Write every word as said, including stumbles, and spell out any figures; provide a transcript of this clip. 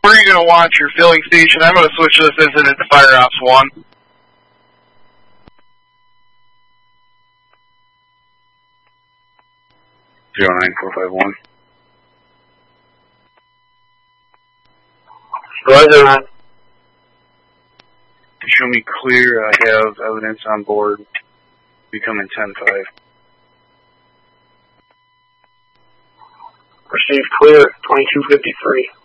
Where are you going to want your filling station? I'm going to switch this incident to Fire Ops one. zero nine four five one. Roger that. Show me clear. I have evidence on board. Becoming ten five. Received clear, twenty-two fifty-three.